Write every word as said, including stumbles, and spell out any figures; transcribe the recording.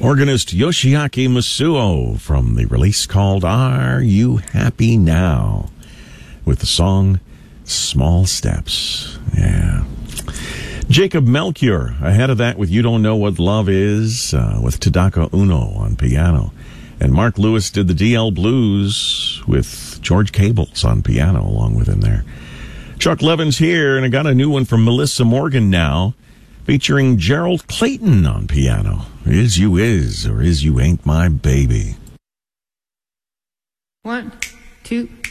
Organist Yoshiaki Masuo from the release called Are You Happy Now? With the song Small Steps. Yeah. Jacob Melchior ahead of that with You Don't Know What Love Is uh, with Tadaka Uno on piano. And Mark Lewis did the D L Blues with George Cables on piano along with him there. Chuck Levin's here, and I got a new one from Melissa Morgan now, featuring Gerald Clayton on piano. Is You Is or Is You Ain't My Baby. One, two...